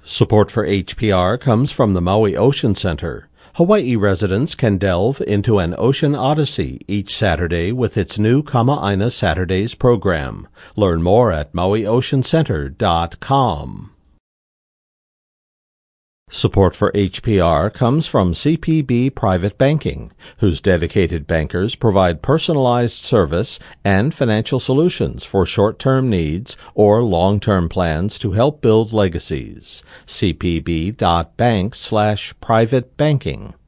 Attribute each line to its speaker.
Speaker 1: Support for HPR comes from the Maui Ocean Center. Hawaii residents can delve into an ocean odyssey each Saturday with its new Kama'aina Saturdays program. Learn more at mauioceancenter.com. Support for HPR comes from CPB Private Banking, whose dedicated bankers provide personalized service and financial solutions for short-term needs or long-term plans to help build legacies. cpb.bank/private banking.